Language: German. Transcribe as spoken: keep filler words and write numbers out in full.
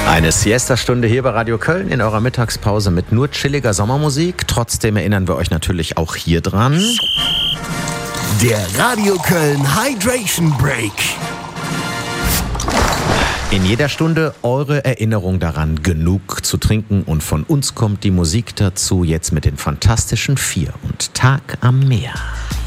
Eine Siesta-Stunde hier bei Radio Köln in eurer Mittagspause mit nur chilliger Sommermusik. Trotzdem erinnern wir euch natürlich auch hier dran. Der Radio Köln Hydration Break. In jeder Stunde eure Erinnerung daran, genug zu trinken. Und von uns kommt die Musik dazu, jetzt mit den Fantastischen Vier und Tag am Meer.